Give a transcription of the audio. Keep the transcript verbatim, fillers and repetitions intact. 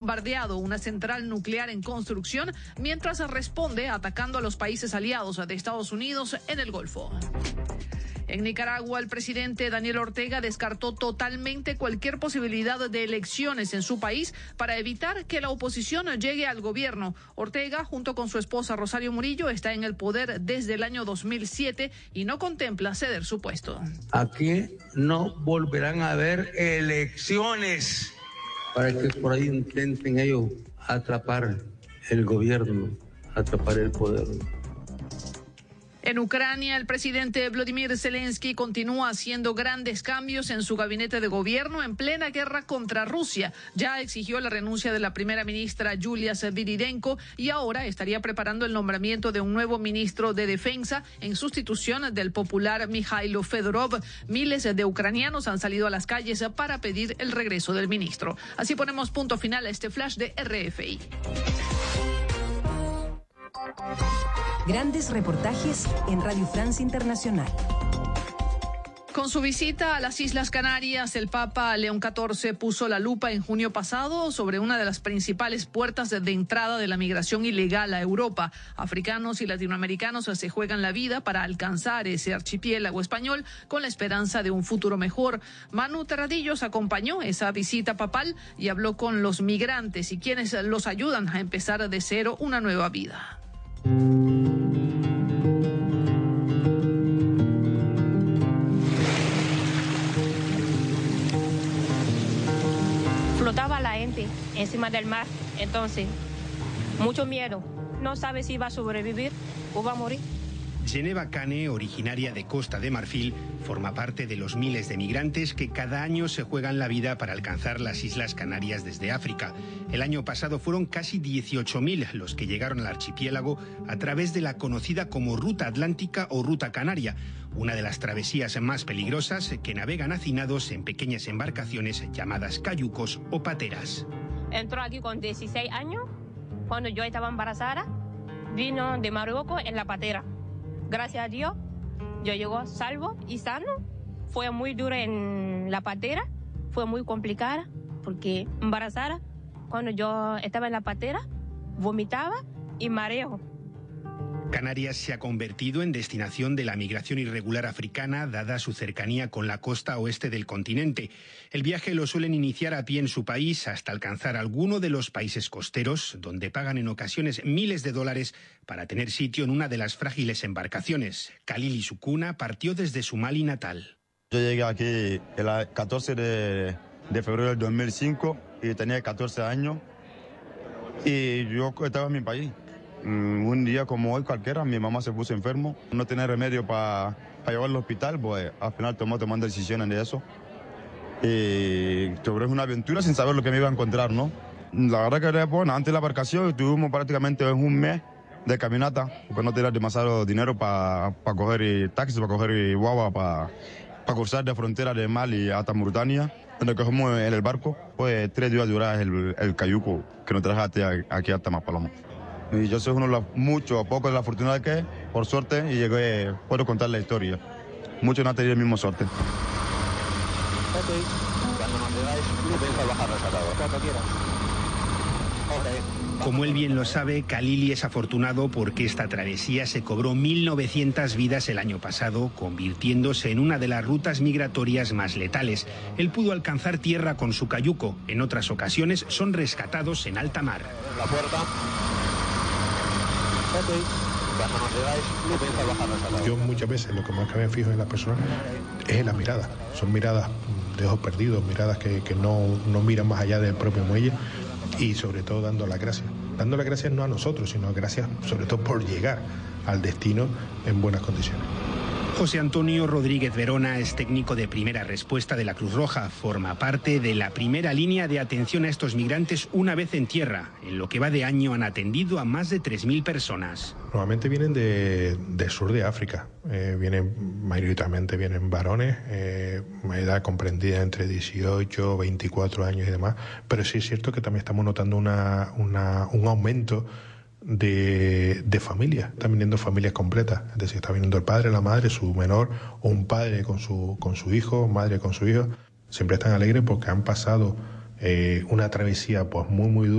bombardeado una central nuclear en construcción mientras responde atacando a los países aliados de Estados Unidos en el Golfo. En Nicaragua, el presidente Daniel Ortega descartó totalmente cualquier posibilidad de elecciones en su país para evitar que la oposición llegue al gobierno. Ortega, junto con su esposa Rosario Murillo, está en el poder desde el año dos mil siete y no contempla ceder su puesto. Aquí no volverán a haber elecciones para que por ahí intenten ellos atrapar el gobierno, atrapar el poder. En Ucrania, el presidente Volodymyr Zelensky continúa haciendo grandes cambios en su gabinete de gobierno en plena guerra contra Rusia. Ya exigió la renuncia de la primera ministra Yulia Sviridenko y ahora estaría preparando el nombramiento de un nuevo ministro de defensa en sustitución del popular Mikhailo Fedorov. Miles de ucranianos han salido a las calles para pedir el regreso del ministro. Así ponemos punto final a este flash de R F I. Grandes reportajes en Radio Francia Internacional. Con su visita a las Islas Canarias, el Papa León catorce puso la lupa en junio pasado sobre una de las principales puertas de entrada de la migración ilegal a Europa. Africanos y latinoamericanos se juegan la vida para alcanzar ese archipiélago español con la esperanza de un futuro mejor. Manu Terradillos acompañó esa visita papal y habló con los migrantes y quienes los ayudan a empezar de cero una nueva vida. Flotaba la gente encima del mar, entonces mucho miedo, no sabe si va a sobrevivir o va a morir. Geneva Cane, originaria de Costa de Marfil, forma parte de los miles de migrantes que cada año se juegan la vida para alcanzar las Islas Canarias desde África. El año pasado fueron casi dieciocho mil los que llegaron al archipiélago a través de la conocida como Ruta Atlántica o Ruta Canaria, una de las travesías más peligrosas que navegan hacinados en pequeñas embarcaciones llamadas cayucos o pateras. Entró aquí con dieciséis años, cuando yo estaba embarazada, vino de Marruecos en la patera. Gracias a Dios, yo llego salvo y sano. Fue muy duro en la patera, fue muy complicada, porque embarazada, cuando yo estaba en la patera, vomitaba y mareo. Canarias se ha convertido en destinación de la migración irregular africana, dada su cercanía con la costa oeste del continente. El viaje lo suelen iniciar a pie en su país hasta alcanzar alguno de los países costeros, donde pagan en ocasiones miles de dólares para tener sitio en una de las frágiles embarcaciones. Khalili Sukuna partió desde su Mali natal. Yo llegué aquí el catorce de febrero del dos mil cinco y tenía catorce años y yo estaba en mi país. Un día como hoy cualquiera, mi mamá se puso enfermo, no tenía remedio para pa llevarlo al hospital, pues al final tomó tomando decisiones de eso. Y sobre una aventura sin saber lo que me iba a encontrar, ¿no? La verdad que era bueno, antes de la embarcación estuvimos prácticamente un mes de caminata, porque no tenía demasiado dinero para pa coger taxis, para coger guagua, para pa cruzar de frontera de Mali hasta Mauritania. Donde cogemos en el barco, pues tres días durar el, el cayuco que nos traje aquí hasta Maspalomo. Y yo soy uno de los muchos o pocos de la fortuna que, por suerte, y llegué, puedo contar la historia. Muchos no han tenido la misma suerte. Como él bien lo sabe, Khalili es afortunado porque esta travesía se cobró mil novecientas vidas el año pasado, convirtiéndose en una de las rutas migratorias más letales. Él pudo alcanzar tierra con su cayuco. En otras ocasiones son rescatados en alta mar. La puerta. Yo muchas veces lo que más que me fijo en las personas es en la mirada. Son miradas de ojos perdidos, miradas que, que no, no miran más allá del propio muelle y sobre todo dando las gracias. Dando las gracias no a nosotros, sino gracias sobre todo por llegar al destino en buenas condiciones. José Antonio Rodríguez Verona es técnico de primera respuesta de la Cruz Roja. Forma parte de la primera línea de atención a estos migrantes una vez en tierra. En lo que va de año han atendido a más de tres mil personas. Normalmente vienen de, del sur de África. Eh, vienen, mayoritariamente vienen varones, eh, edad comprendida entre dieciocho, veinticuatro años y demás. Pero sí es cierto que también estamos notando una, una, un aumento de, de familias. Están viniendo familias completas, es decir, está viniendo el padre, la madre, su menor, o un padre con su, con su hijo, madre con su hijo. Siempre están alegres porque han pasado eh, una travesía pues muy muy dura.